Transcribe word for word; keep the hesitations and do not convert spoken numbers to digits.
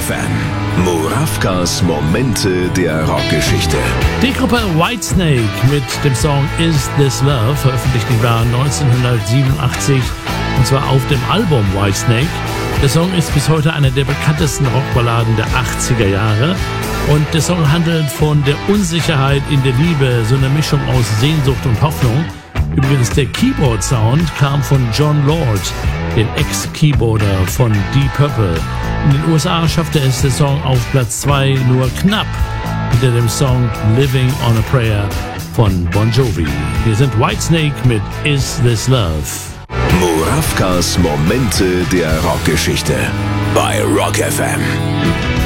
F M. Murawkas Momente der Rockgeschichte. Die Gruppe Whitesnake mit dem Song Is This Love veröffentlicht im Jahr neunzehnhundertsiebenundachtzig, und zwar auf dem Album Whitesnake. Der Song ist bis heute einer der bekanntesten Rockballaden der achtziger Jahre, und der Song handelt von der Unsicherheit in der Liebe, so eine Mischung aus Sehnsucht und Hoffnung. Übrigens, der Keyboard-Sound kam von John Lord, dem Ex-Keyboarder von Deep Purple. In den U S A schaffte es der Song auf Platz zwei nur knapp hinter dem Song Living on a Prayer von Bon Jovi. Hier sind Whitesnake mit Is This Love. Murawkas Momente der Rockgeschichte bei Rock F M.